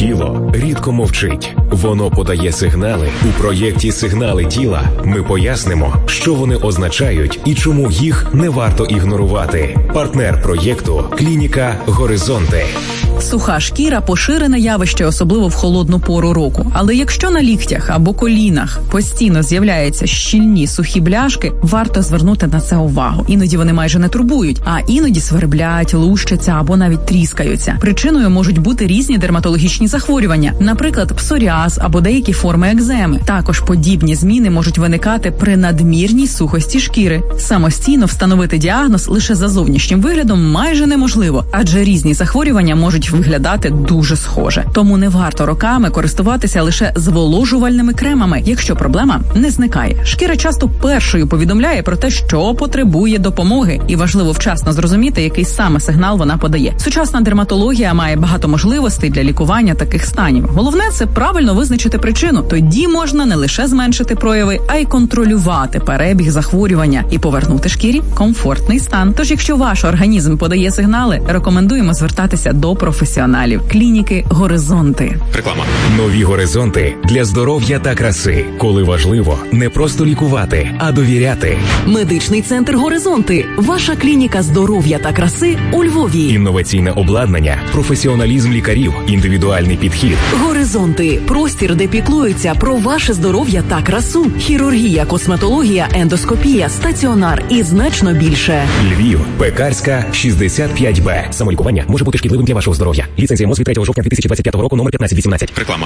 Тіло рідко мовчить. Воно подає сигнали. У проєкті «Сигнали тіла» ми пояснимо, що вони означають і чому їх не варто ігнорувати. Партнер проєкту – клініка «Горизонти». Суха шкіра – поширене явище, особливо в холодну пору року. Але якщо на ліктях або колінах постійно з'являються щільні сухі бляшки, варто звернути на це увагу. Іноді вони майже не турбують, а іноді сверблять, лущаться або навіть тріскаються. Причиною можуть бути різні дерматологічні захворювання, наприклад, псоріаз або деякі форми екземи. Також подібні зміни можуть виникати при надмірній сухості шкіри. Самостійно встановити діагноз лише за зовнішнім виглядом майже неможливо, адже різні захворювання можуть виглядати дуже схоже. Тому не варто роками користуватися лише зволожувальними кремами, якщо проблема не зникає. Шкіра часто першою повідомляє про те, що потребує допомоги, і важливо вчасно зрозуміти, який саме сигнал вона подає. Сучасна дерматологія має багато можливостей для лікування таких станів. Головне – це правильно визначити причину. Тоді можна не лише зменшити прояви, а й контролювати перебіг захворювання і повернути шкірі комфортний стан. Тож, якщо ваш організм подає сигнали, рекомендуємо звертатися до професіоналів. Клініки «Горизонти». Реклама. Нові горизонти для здоров'я та краси. Коли важливо не просто лікувати, а довіряти. Медичний центр «Горизонти». Ваша клініка здоров'я та краси у Львові. Інноваційне обладнання, професіоналізм лікарів, індивідуальний підхід. «Горизонти» – простір, де піклуються про ваше здоров'я та красу. Хірургія, косметологія, ендоскопія, стаціонар і значно більше. Львів, Пекарська, 65Б. Самолікування може бути шкідливим для вашого здоров'я. Ліцензія МОЗ від 3 жовтня 2025 року, номер 1518. Реклама.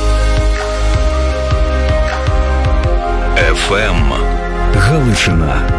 ФМ Галичина.